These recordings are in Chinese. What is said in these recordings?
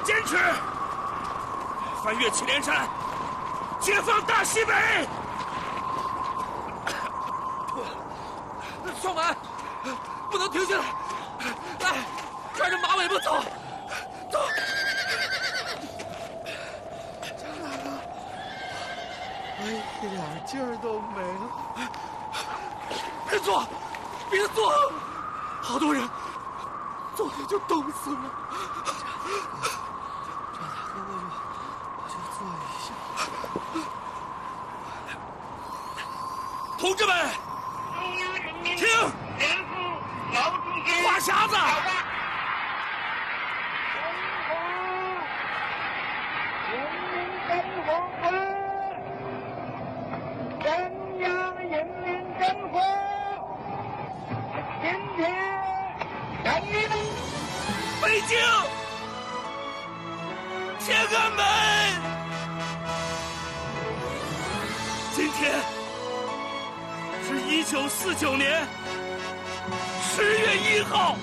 坚持，翻越祁连山，解放大西北。 小满，不能停下来，来，拽着马尾巴走，走。 江大哥，我一点劲儿都没了。 别坐，别坐，好多人昨天就冻死了。 张大哥，我就坐一下。 同志们，听，话匣子。北京，天安门，今天是1949年10月1号，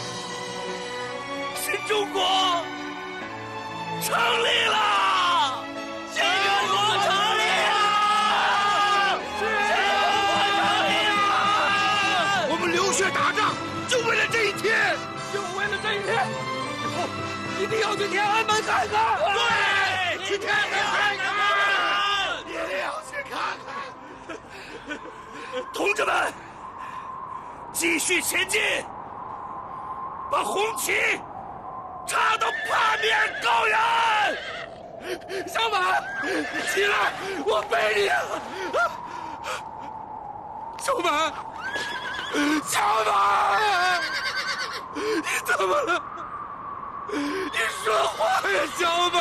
新中国成立了！新中国成立了！新中国成立了！我们流血打仗，就为了这一天。就为了这一天，以后一定要去天安门看看。对，去天安门看看，一定要去看看。同志们，继续前进，把红旗插到八面高原。小马，起来，我背你。小马，小马。你怎么了？你说话呀，小马！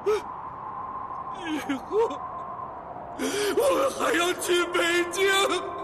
以后我们还要去北京。